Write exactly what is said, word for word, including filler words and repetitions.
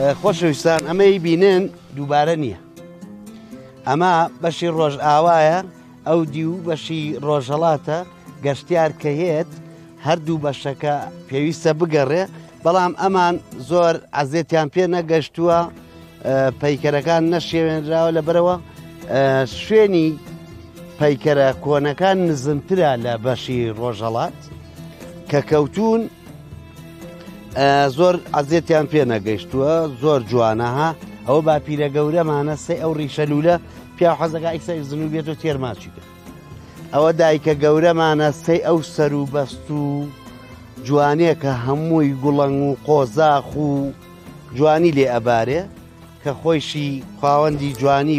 خۆشەویستان ئەمەی بینن دووبارە نییە، ئەمە بەشی ڕۆژ ئاوایە، ئەو دی و بەشی ڕۆژهەڵاتە گەشتیار کە هێت هەردوو بەشەکە پێویستە بگەڕێ، بەڵام ئەمان زۆر عەزێتیان پێ نەگەشتووە، پەیکەرەکان نەشێوێنراوە لەبەرەوە شوێنی پەیکەرە کۆنەکان نزمترە لە بەشی ڕۆژهەڵات کە کەوتون زۆر عەزێتیان پێ نەگەیشتووە، زۆر جوانەها. ئەوە باپیرە گەورەمانە سێ ئەو ڕیشەلوولە پیا حەزەکە ئیسای زنوو بێت و تێرماچیکە. ئەوە دایکە گەورەمانە سێ ئەو سەر و بەست و جوانەیە کە هەمووی گوڵەنگ و قۆزاخ و جوانی لێ ئەبارێ کە خۆیشی خاوەندی جوانی